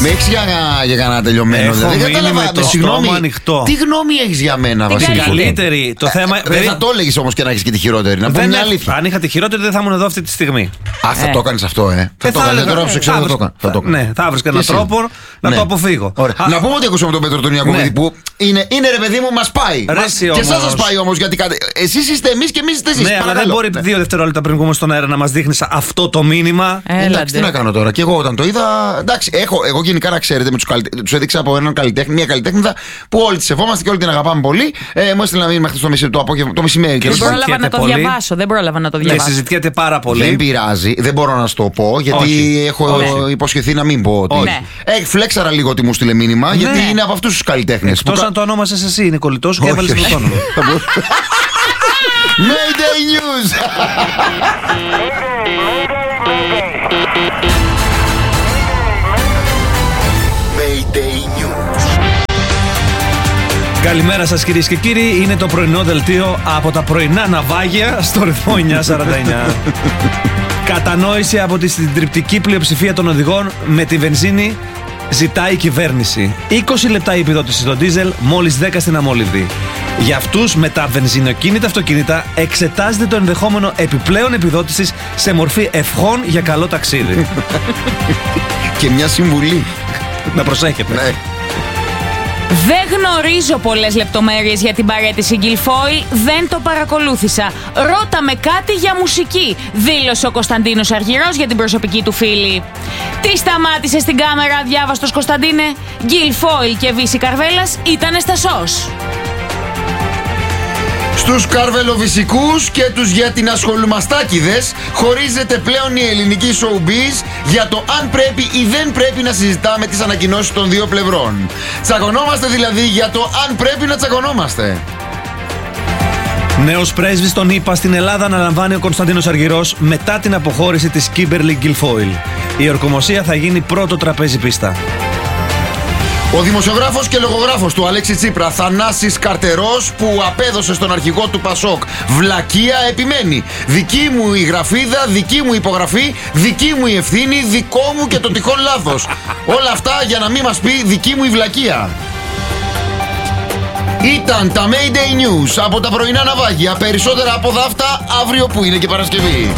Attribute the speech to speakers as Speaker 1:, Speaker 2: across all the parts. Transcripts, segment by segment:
Speaker 1: Με έχεις για κανένα τελειωμένο?
Speaker 2: Δεν κατάλαβα.
Speaker 1: Το στόμα ανοιχτό. Τι γνώμη έχεις για μένα, Βασίλη?
Speaker 2: Καλύτερη. Το θέμα.
Speaker 1: Δεν θα το έλεγες όμως και να έχεις και τη χειρότερη. Να πω μια αλήθεια.
Speaker 2: Αν είχα τη χειρότερη, δεν θα ήμουν εδώ αυτή τη στιγμή.
Speaker 1: Α, θα το έκανες αυτό, Θα το έκανες. Τώρα που σε ξέρω, θα το έκανα.
Speaker 2: Ναι, θα έβρισκα έναν τρόπο να το αποφύγω.
Speaker 1: Να πούμε ότι ακούσαμε τον Πέτρο τον Ιακωβίδη που είναι ρε παιδί μου, μας πάει. Και εσάς σας πάει όμως, γιατί εσείς είστε εμείς και εμείς είστε εσείς.
Speaker 2: Ναι, αλλά δεν μπορεί 2 δευτερόλεπτα πριν βγούμε στον αέρα να μας δείχνεις αυτό το μήνυμα.
Speaker 1: Εντάξει, τι να κάνω τώρα. Και εγώ όταν το είδα. Εντάξει, εγώ γενικά να ξέρετε, τους έδειξα από έναν καλλιτέχνη, μια καλλιτέχνηδα που όλοι τη σεβόμαστε και όλοι την αγαπάμε πολύ. Μου έστειλε ένα μήνυμα χθες το μεσημέρι.
Speaker 3: Δεν πρόλαβα να το διαβάσω. Δεν πρόλαβα να το διαβάσω.
Speaker 2: Συζητιέται πάρα πολύ.
Speaker 1: Δεν πειράζει, δεν μπορώ να σου το πω, γιατί έχω υποσχεθεί να μην πω ότι. Φλέξαρα λίγο ότι μου στείλε μήνυμα, γιατί είναι από αυτούς τους καλλιτέχνες.
Speaker 2: Εκτός αν το ονόμασες εσύ, είναι κολλητός και έβαλες το όνομα.
Speaker 1: Mayday News! Mayday News.
Speaker 2: Καλημέρα σας κυρίες και κύριοι, είναι το πρωινό δελτίο από τα πρωινά ναυάγια στο ρυθμό 949. Κατανόηση από τη συντριπτική πλειοψηφία των οδηγών με τη βενζίνη ζητάει η κυβέρνηση. 20 λεπτά η επιδότηση στο ντίζελ, μόλις 10 στην αμόλυβδη. Για αυτούς με τα βενζινοκίνητα αυτοκίνητα εξετάζεται το ενδεχόμενο επιπλέον επιδότησης σε μορφή ευχών για καλό ταξίδι.
Speaker 1: Και μια συμβουλή.
Speaker 2: Να προσέχετε.
Speaker 1: Ναι.
Speaker 3: Δεν γνωρίζω πολλές λεπτομέρειες για την παραίτηση Γκιλφόιλ, δεν το παρακολούθησα. Ρώτα με κάτι για μουσική, δήλωσε ο Κωνσταντίνος Αργυρός για την προσωπική του φίλη. Τι σταμάτησε στην κάμερα αδιάβαστος Κωνσταντίνε? Γκιλφόιλ και Βύση Καρβέλας ήτανε στα σως.
Speaker 1: Στους καρβελοβυσικούς και τους για την ασχολουμαστάκηδες χωρίζεται πλέον η ελληνική showbiz για το αν πρέπει ή δεν πρέπει να συζητάμε τις ανακοινώσεις των δύο πλευρών. Τσακωνόμαστε δηλαδή για το αν πρέπει να τσακωνόμαστε.
Speaker 2: Νέος πρέσβης των ΗΠΑ στην Ελλάδα αναλαμβάνει ο Κωνσταντίνος Αργυρός μετά την αποχώρηση της Κίμπερλι Γκιλφόιλ. Η ορκομοσία θα γίνει πρώτο τραπέζι πίστα.
Speaker 1: Ο δημοσιογράφος και λογογράφος του Αλέξη Τσίπρα, Θανάσης Καρτερός, που απέδωσε στον αρχηγό του Πασόκ βλακεία, επιμένει. Δική μου η γραφίδα, δική μου υπογραφή, δική μου η ευθύνη, δικό μου και το τυχόν λάθος. Όλα αυτά για να μην μας πει δική μου η βλακεία. Ήταν τα Mayday News από τα πρωινά ναυάγια. Περισσότερα από δάφτα αύριο που είναι και Παρασκευή.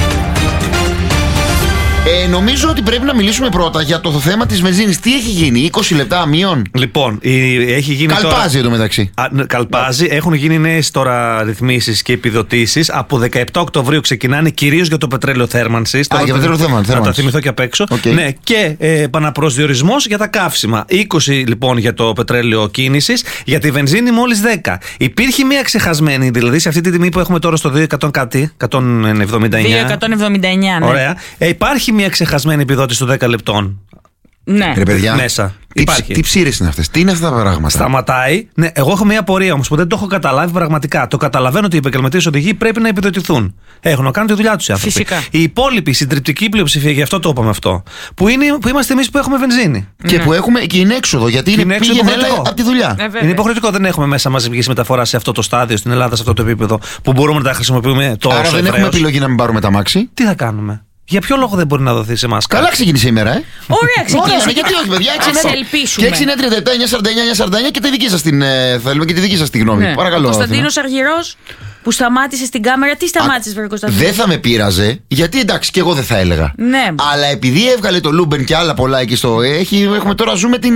Speaker 1: Νομίζω ότι πρέπει να μιλήσουμε πρώτα για το θέμα της βενζίνης. Τι έχει γίνει, 20 λεπτά μείον?
Speaker 2: Λοιπόν, έχει γίνει.
Speaker 1: Καλπάζει εδώ μεταξύ.
Speaker 2: Καλπάζει. Έχουν γίνει νέες τώρα ρυθμίσεις και επιδοτήσεις. Από 17 Οκτωβρίου ξεκινάνε κυρίως για το πετρέλαιο θέρμανσης.
Speaker 1: Για πετρέλαιο θέρμανσης.
Speaker 2: Να τα θυμηθώ και απ' έξω. Ναι, και επαναπροσδιορισμός για τα καύσιμα. 20 λοιπόν για το πετρέλαιο κίνησης. Για τη βενζίνη μόλις 10. Υπήρχε μια ξεχασμένη, δηλαδή σε αυτή τη τιμή που έχουμε τώρα στο 200 κάτι, 179.
Speaker 3: 279, ναι.
Speaker 2: Ωραία. Υπάρχει μια ξεχασμένη επιδότηση των 10 λεπτών.
Speaker 3: Ναι.
Speaker 1: Ρε παιδιά,
Speaker 2: μέσα.
Speaker 1: Τι ψήρες είναι αυτές, τι είναι αυτά τα πράγματα?
Speaker 2: Σταματάει. Ναι, εγώ έχω μια απορία όμως που δεν το έχω καταλάβει πραγματικά. Το καταλαβαίνω ότι οι επαγγελματίες οδηγοί πρέπει να επιδοτηθούν. Έχουν να κάνουν τη δουλειά τους οι άνθρωποι.
Speaker 3: Φυσικά.
Speaker 2: Η υπόλοιπη, η συντριπτική πλειοψηφία, γι' αυτό το είπαμε αυτό. Που είμαστε εμείς που έχουμε βενζίνη.
Speaker 1: Και που έχουμε και είναι έξοδο, γιατί είναι πήγαινε από τη δουλειά.
Speaker 2: Είναι υποχρεωτικό, δεν έχουμε μέσα μαζικής μεταφοράς σε αυτό το στάδιο στην Ελλάδα, σε αυτό το επίπεδο που μπορούμε να τα χρησιμοποιούμε τόσο.
Speaker 1: Άρα δεν έχουμε επιλογή να μην πάρουμε τα μάξι.
Speaker 2: Τι θα κάνουμε? Για ποιο λόγο δεν μπορεί να δοθεί σε εμάς?
Speaker 1: Καλά ξεκίνησε η μέρα,
Speaker 3: Ωραία, ξεκίνησε.
Speaker 1: Γιατί όχι, παιδιά,
Speaker 3: ας ελπίσουμε.
Speaker 1: Και 6-9-37-9-49 και τη δική σας την θέλουμε και τη δική σας τη γνώμη.
Speaker 3: Ναι.
Speaker 1: Παρακαλώ.
Speaker 3: Ο Κωνσταντίνος Αργυρός που σταμάτησε στην κάμερα, τι σταμάτησες, βρε Κωνσταντίνο?
Speaker 1: Δεν θα με πείραζε, γιατί εντάξει και εγώ δεν θα έλεγα.
Speaker 3: Ναι.
Speaker 1: Αλλά επειδή έβγαλε το Λούμπεν και άλλα πολλά εκεί έχουμε τώρα ζούμε την.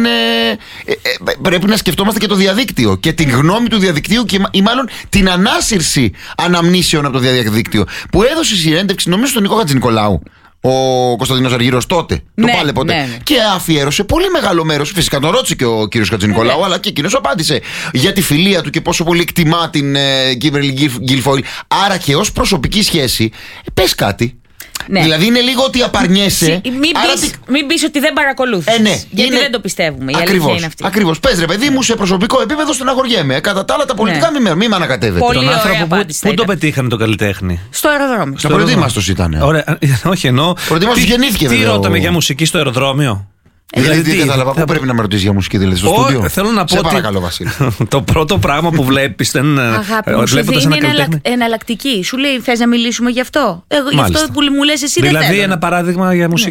Speaker 1: Πρέπει να σκεφτόμαστε και το διαδίκτυο και την γνώμη του διαδικτύου ή μάλλον την ανάσυρση αναμνήσεων από το διαδίκτυο. Που έδωσε συνέντευξη, νομίζω, στον Νικό Χατζηνικολάου. Ο Κωνσταντίνος Αργυρός τότε.
Speaker 3: Ναι,
Speaker 1: το πάλε ποτέ.
Speaker 3: Ναι.
Speaker 1: Και αφιέρωσε πολύ μεγάλο μέρος. Φυσικά τον ρώτησε και ο κύριος Χατζηνικολάου, αλλά και εκείνος απάντησε για τη φιλία του και πόσο πολύ εκτιμά την Κίμπερλι Γκιλφόιλ. Άρα και ως προσωπική σχέση, πες κάτι.
Speaker 3: Ναι.
Speaker 1: Δηλαδή είναι λίγο ότι απαρνιέσαι.
Speaker 3: Μην πεις ότι δεν παρακολούθησες.
Speaker 1: Ναι,
Speaker 3: γιατί δεν το πιστεύουμε. Η αλήθεια είναι αυτή.
Speaker 1: Ακριβώς. Πες ρε παιδί μου, σε προσωπικό επίπεδο στεναχωριέμαι. Κατά τα άλλα τα πολιτικά μην με ανακατεύετε.
Speaker 3: Πολύ
Speaker 2: τον άνθρωπο
Speaker 3: απάντηση,
Speaker 2: πού το πετύχανε τον καλλιτέχνη?
Speaker 3: Στο αεροδρόμιο.
Speaker 1: Προετοίμαστος ήταν.
Speaker 2: Ωραία. Όχι εννοώ.
Speaker 1: Προετοίμαστος γεννήθηκε βέβαια.
Speaker 2: Τι ρώταμε για μουσική στο αεροδρόμιο?
Speaker 1: Δηλαδή δεν κατάλαβα. Πού πρέπει να με ρωτήσει για μουσική, δηλαδή στο στούντιο?
Speaker 2: Θέλω να πω.
Speaker 1: Σε παρακαλώ, Βασίλη.
Speaker 2: Το πρώτο πράγμα που βλέπεις
Speaker 3: αγάπη μου, σου δίνει εναλλακτική. Σου λέει, θες να μιλήσουμε γι' αυτό? Γι' αυτό που μου λες εσύ δεν θέλω.
Speaker 2: Δηλαδή ένα παράδειγμα για μουσική.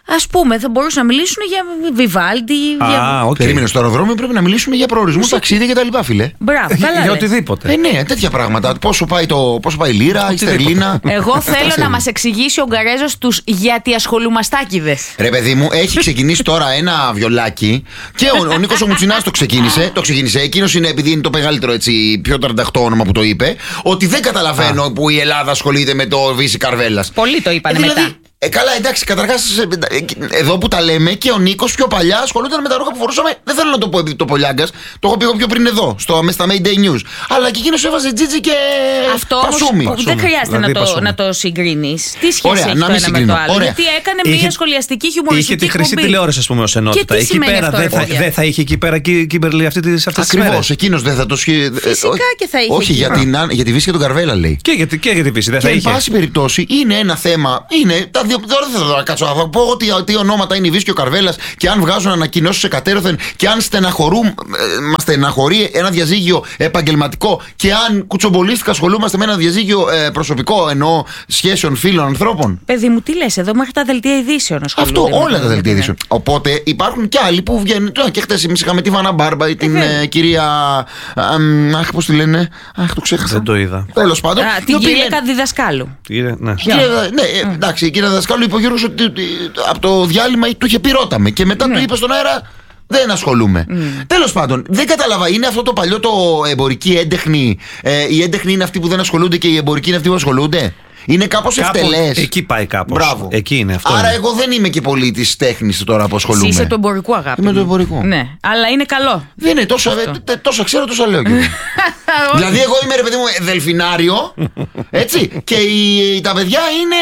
Speaker 3: Ας πούμε, θα μπορούσαν να μιλήσουν για Βιβάλντι.
Speaker 1: Περίμενε, στο αεροδρόμιο πρέπει να μιλήσουμε για προορισμούς, ταξίδια κτλ. Φίλε.
Speaker 3: Μπράβο, καλά.
Speaker 2: Για οτιδήποτε.
Speaker 1: Ναι, τέτοια πράγματα. Πόσο πάει η λίρα, η στερλίνα.
Speaker 3: Εγώ θέλω να μας εξηγήσει ο Γκαρέζος τους γιατί ασχολούμαστάκηδες.
Speaker 1: Ρε παιδί μου, έχει ξεκινήσει τώρα ένα βιολάκι και ο Νίκος ο Μουτσινάς το ξεκίνησε. Εκείνος είναι, επειδή είναι το μεγαλύτερο έτσι, πιο ταρνταχτό όνομα που το είπε, ότι δεν καταλαβαίνω που η Ελλάδα ασχολείται με το Βύση Καρβέλας.
Speaker 3: Πολλοί το είπανε μετά.
Speaker 1: Καλά, εντάξει, καταρχάς εδώ που τα λέμε και ο Νίκος πιο παλιά ασχολούνταν με τα ρούχα που φορούσαμε. Δεν θέλω να το πω επί το Πολιάγκας, το έχω πει εγώ πιο πριν εδώ, στα Mayday News. Αλλά και εκείνος έβαζε τζίτζι και πασούμι.
Speaker 3: Αυτό δεν χρειάζεται να το συγκρίνεις. Τι σχέση έχει το ένα με το άλλο? Γιατί έκανε μια σχολιαστική χιουμοριστική.
Speaker 2: Είχε τη χρυσή τηλεόραση, ας πούμε, ως ενότητα. Εκεί πέρα δεν θα είχε εκεί πέρα Κίμπερλι αυτές τις μέρες.
Speaker 1: Ακριβώς, εκείνος δεν θα το
Speaker 3: Φυσικά και θα είχε.
Speaker 1: Όχι, για τη Βύση και τον Καρβέλα λέει.
Speaker 2: Και για τη Βύση δεν θα είχε.
Speaker 1: Εν πάση περιπτώσει είναι ένα θέμα. Τώρα δεν θα κάτσω να πω τι ονόματα είναι η Βύση και ο Καρβέλας και αν βγάζουν ανακοινώσεις εκατέρωθεν και αν μας στεναχωρεί ένα διαζύγιο επαγγελματικό και αν κουτσομπολίστικα ασχολούμαστε με ένα διαζύγιο προσωπικό, εννοώ σχέσεων φίλων ανθρώπων.
Speaker 3: Παιδί μου, τι λες, εδώ μέχρι τα δελτία ειδήσεων ασχολούνται.
Speaker 1: Αυτό, όλα τα δελτία ειδήσεων. Οπότε υπάρχουν και άλλοι που βγαίνουν. Και χτες εμείς είχαμε τη Βάνα Μπάρμπα ή την κυρία. Αχ, πώς τη λένε. Αχ, το ξέχασα.
Speaker 2: Δεν το είδα.
Speaker 1: Τέλος πάντων.
Speaker 3: Την κυρία Διδασκάλου.
Speaker 2: Ναι,
Speaker 1: εντάξει, η κυρία Διδασκάλου είπε ο Γιώργος ότι από το διάλειμμα του είχε πει ρώταμε και μετά του είπε στον αέρα δεν ασχολούμαι. Τέλος πάντων, δεν κατάλαβα, είναι αυτό το παλιό το εμπορική έντεχνη. Οι έντεχνοι είναι αυτοί που δεν ασχολούνται και οι εμπορικοί είναι αυτοί που ασχολούνται. Είναι κάπως ευτελές.
Speaker 2: Εκεί πάει κάπως.
Speaker 1: Μπράβο.
Speaker 2: Εκεί είναι αυτό.
Speaker 1: Άρα, εγώ δεν είμαι και πολύ της τέχνης τώρα που ασχολούμαι.
Speaker 3: Είσαι του εμπορικού, αγάπη.
Speaker 1: Είμαι του εμπορικού.
Speaker 3: Ναι, αλλά είναι καλό.
Speaker 1: Δεν είναι τόσα ξέρω, τόσα λέω. Δηλαδή, εγώ είμαι, ρε παιδί μου, δελφινάριο. Έτσι. Και τα παιδιά είναι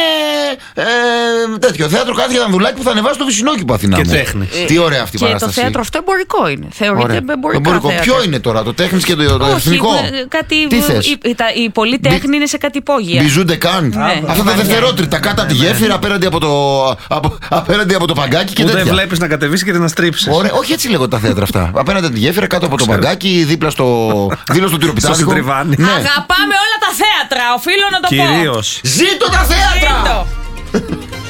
Speaker 1: τέτοιο θέατρο Κάθια Δανδουλάκη που θα ανεβάσει το Βυσσινόκηπο Αθηνά.
Speaker 2: Και τέχνη.
Speaker 1: Τι ωραία αυτή η παράσταση.
Speaker 3: Και το θέατρο αυτό εμπορικό είναι. Θεωρείται εμπορικό.
Speaker 1: Ποιο είναι τώρα, το τέχνης και το εθνικό?
Speaker 3: Η πολυτέχνη είναι σε κάτι υπόγεια.
Speaker 1: Μπιζούντε Καντ. Αυτά τα δευτερότριτα κάτω από τη γέφυρα, απέναντι από το παγκάκι και τέτοια.
Speaker 2: Δεν βλέπεις να κατεβείς και να στρίψεις.
Speaker 1: Ωραία, όχι έτσι λέγονται τα θέατρα αυτά. Απέναντι από τη γέφυρα, κάτω από το παγκάκι, δίπλα στο τυροπιτάδικο.
Speaker 2: Αγαπάμε
Speaker 3: όλα τα θέατρα, οφείλω να το πω.
Speaker 2: Κυρίως.
Speaker 1: Ζήτω τα θέατρα!